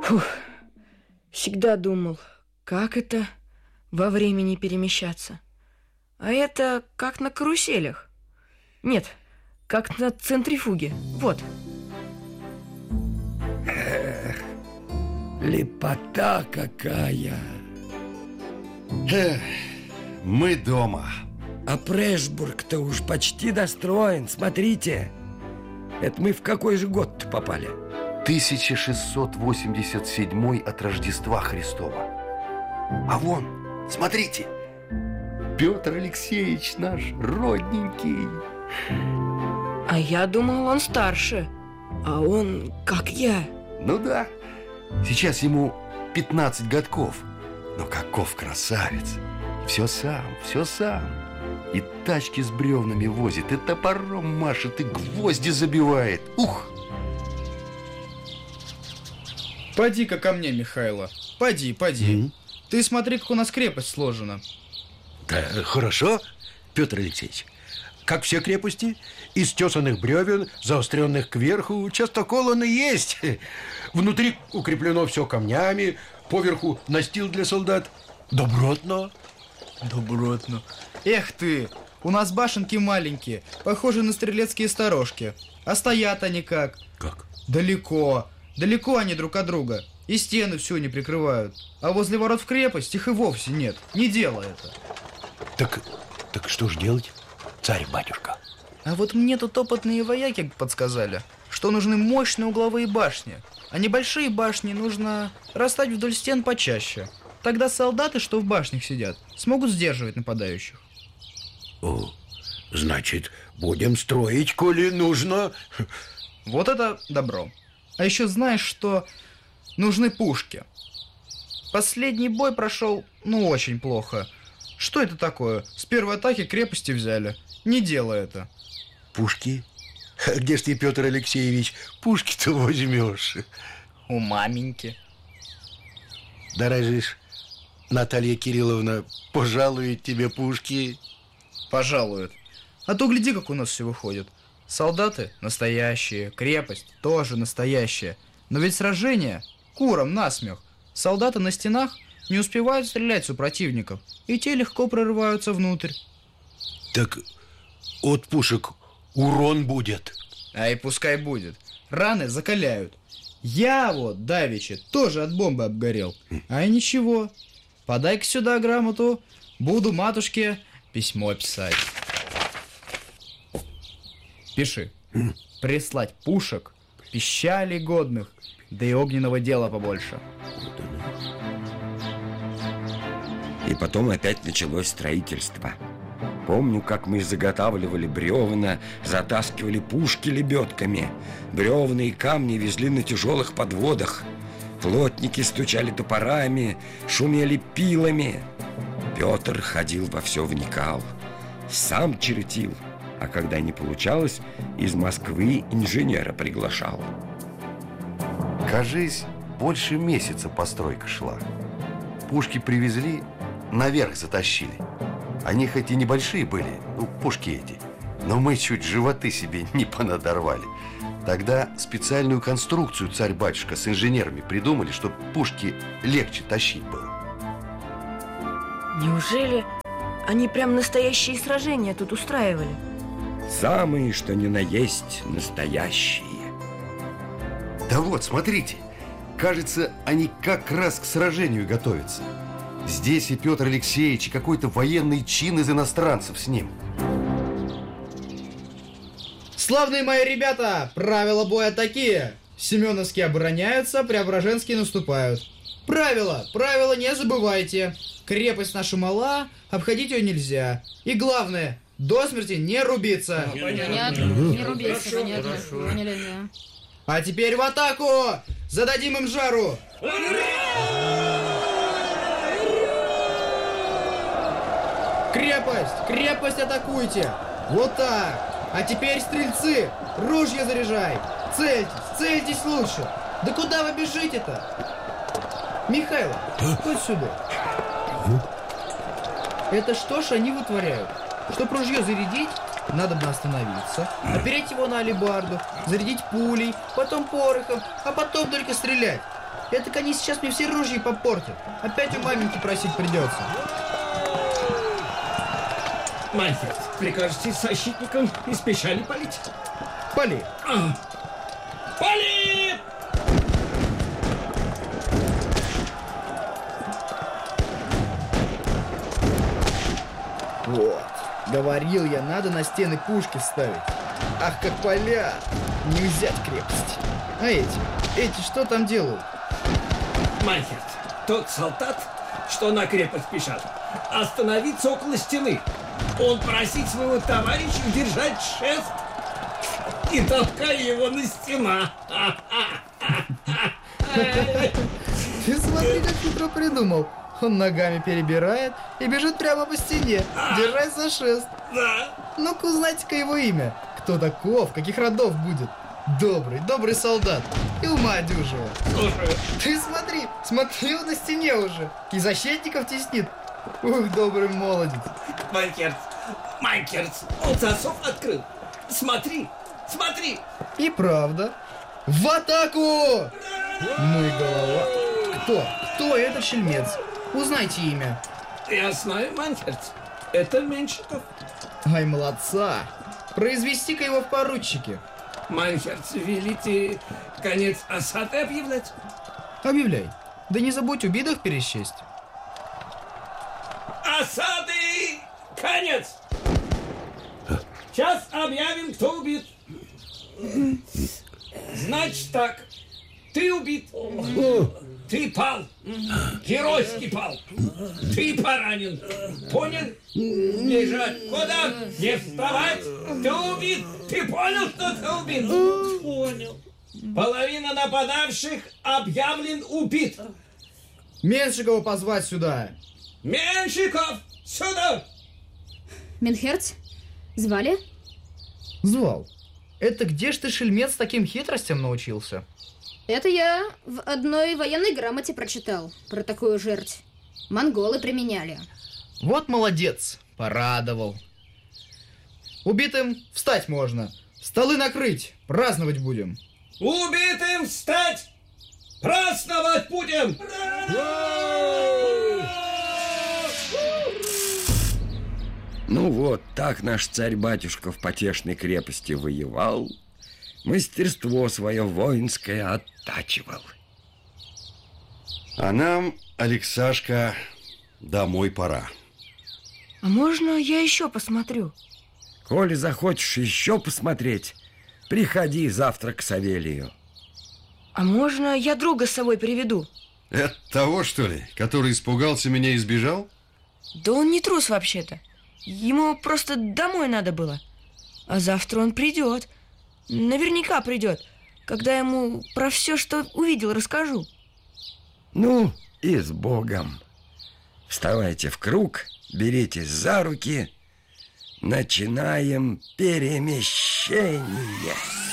Фух, всегда думал, как это во времени перемещаться. А это как на каруселях. Нет, как на центрифуге. Вот. Лепота какая! Мы дома. А Прешбург-то уж почти достроен, смотрите. Это мы в какой же год-то попали? 1687 от Рождества Христова. А вон, смотрите, Петр Алексеевич наш родненький. А я думал, он старше. А он как я. Ну да, сейчас ему 15 годков. Но каков красавец. Все сам. И тачки с бревнами возит, и топором машет, и гвозди забивает. Ух! Поди-ка ко мне, Михайло. Поди. Ты смотри, как у нас крепость сложена. Да, хорошо, Петр Алексеевич. Как все крепости, из тесаных бревен, заостренных кверху, частокол он и есть. Внутри укреплено все камнями, поверху настил для солдат. Добротно. Эх ты, у нас башенки маленькие, похожи на стрелецкие сторожки. А стоят они как? Как? Далеко они друг от друга. И стены всю не прикрывают. А возле ворот в крепость их и вовсе нет. Не дело это. Так что ж делать, царь-батюшка? А вот мне тут опытные вояки подсказали, что нужны мощные угловые башни. А небольшие башни нужно расставить вдоль стен почаще. Тогда солдаты, что в башнях сидят, смогут сдерживать нападающих. О, значит, будем строить, коли нужно. Вот это добро. А еще знаешь, что нужны пушки. Последний бой прошел, очень плохо. Что это такое? С первой атаки крепости взяли. Не дело это. Пушки? А где ж ты, Петр Алексеевич, пушки-то возьмешь? У маменьки. Да разве ж Наталья Кирилловна пожалует тебе пушки? Пожалует. А то гляди, как у нас все выходит. Солдаты настоящие, крепость тоже настоящая. Но ведь сражение курам насмех. Солдаты на стенах не успевают стрелять у противников, и те легко прорываются внутрь. Так от пушек урон будет. А и пускай будет. Раны закаляют. Я вот давеча тоже от бомбы обгорел. А и ничего. Подай-ка сюда грамоту. Буду матушке письмо писать. Пиши. Прислать пушек, пищалей годных, да и огненного дела побольше. И потом опять началось строительство. Помню, как мы заготавливали бревна, затаскивали пушки лебедками. Бревна и камни везли на тяжелых подводах. Плотники стучали топорами, шумели пилами. Петр ходил во все, вникал. Сам чертил. А когда не получалось, из Москвы инженера приглашал. Кажись, больше месяца постройка шла. Пушки привезли, наверх затащили. Они хоть и небольшие были, пушки эти, но мы чуть животы себе не понадорвали. Тогда специальную конструкцию царь-батюшка с инженерами придумали, чтобы пушки легче тащить было. Неужели они прям настоящие сражения тут устраивали? Самые, что ни на есть, настоящие. Да вот, смотрите, кажется, они как раз к сражению готовятся. Здесь и Петр Алексеевич, и какой-то военный чин из иностранцев с ним. Славные мои ребята, правила боя такие. Семеновские обороняются, Преображенские наступают. Правила не забывайте. Крепость наша мала, обходить ее нельзя. И главное, до смерти не рубиться. Понятно. Не рубиться, понятно. Поняли. А теперь в атаку! Зададим им жару! Крепость атакуйте! Вот так! А теперь, стрельцы, ружья заряжай! Цельтесь лучше! Да куда вы бежите-то? Михайло, хоть сюда. Это что ж они вытворяют? Чтоб ружье зарядить, надо бы остановиться, опереть его на алебарду, зарядить пулей, потом порохом, а потом только стрелять. Это они сейчас мне все ружья попортят. Опять у маменьки просить придется. Мальчик, прикажете защитникам из печали палить? Пали. Пали! Вот. Говорил я, надо на стены пушки ставить. Ах, как палят. Не взять крепость. А эти что там делают? Мальчик, тот солдат, что на крепость пишет, остановиться около стены. Он просит своего товарища держать шест и толкай его на стена. Ты смотри, как хитро придумал. Он ногами перебирает и бежит прямо по стене, держась за шест. Да. Ну-ка узнайте-ка его имя. Кто таков, каких родов будет. Добрый солдат. И ума дюжего. Слушаю. Ты смотри он на стене уже. И защитников теснит. Ух, добрый молодец. Майкерс, он засов открыл. Смотри. И правда. В атаку! Ну и голова. Кто этот шельмец? Узнайте имя. Я знаю, Майкерс. Это Меньшиков. Ай, молодца. Произвести-ка его в поручики. Майкерс, велите конец осады объявлять? Объявляй. Да не забудь убитых пересчесть. Осады! Конец! Сейчас объявим, кто убит. Значит так, ты убит, ты пал, геройски пал, ты поранен, понял? Лежать, куда? Не вставать, ты убит, ты понял, что ты убит? Понял. Половина нападавших объявлен убит. Меньшикова позвать сюда. Меньшиков, сюда! Менхерц? Звали? Звал. Это где ж ты, шельмец, таким хитростям научился? Это я в одной военной грамоте прочитал про такую жерть. Монголы применяли. Вот молодец, порадовал. Убитым встать можно. Столы накрыть, праздновать будем. Убитым встать! Праздновать будем! Ну вот, так наш царь-батюшка в потешной крепости воевал, мастерство свое воинское оттачивал. А нам, Алексашка, домой пора. А можно я еще посмотрю? Коли захочешь еще посмотреть, приходи завтра к Савелию. А можно я друга с собой приведу? Это того, что ли, который испугался меня и сбежал? Да он не трус вообще-то. Ему просто домой надо было. А завтра он придет. Наверняка придет, когда ему про все, что увидел, расскажу. Ну, и с Богом. Вставайте в круг, беритесь за руки, начинаем перемещение.